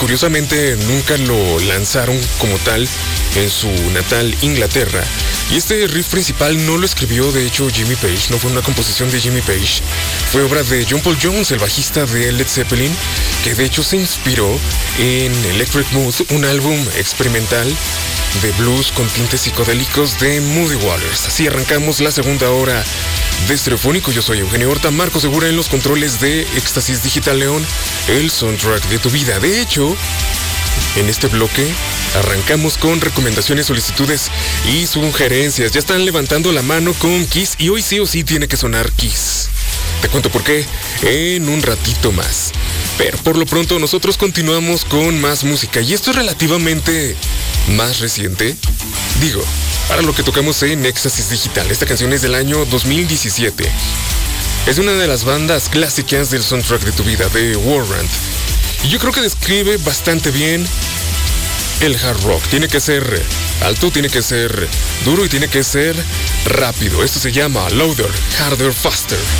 curiosamente nunca lo lanzaron como tal en su natal Inglaterra. Y este riff principal no lo escribió, de hecho, Jimmy Page, no fue una composición de Jimmy Page. Fue obra de John Paul Jones, el bajista de Led Zeppelin, que de hecho se inspiró en Electric Mood, un álbum experimental de blues con tintes psicodélicos de Muddy Waters. Así arrancamos la segunda hora de Estereofónico. Yo soy Eugenio Horta, Marco Segura en los controles de Éxtasis Digital León, el soundtrack de tu vida. De hecho, en este bloque arrancamos con recomendaciones, solicitudes y sugerencias. Ya están levantando la mano con Kiss y hoy sí o sí tiene que sonar Kiss. Te cuento por qué en un ratito más. Pero por lo pronto nosotros continuamos con más música y esto es relativamente más reciente. Digo, para lo que tocamos en Éxtasis Digital. Esta canción es del año 2017. Es una de las bandas clásicas del soundtrack de tu vida, de Warrant. Y yo creo que describe bastante bien el hard rock. Tiene que ser alto, tiene que ser duro y tiene que ser rápido. Esto se llama Louder, Harder, Faster.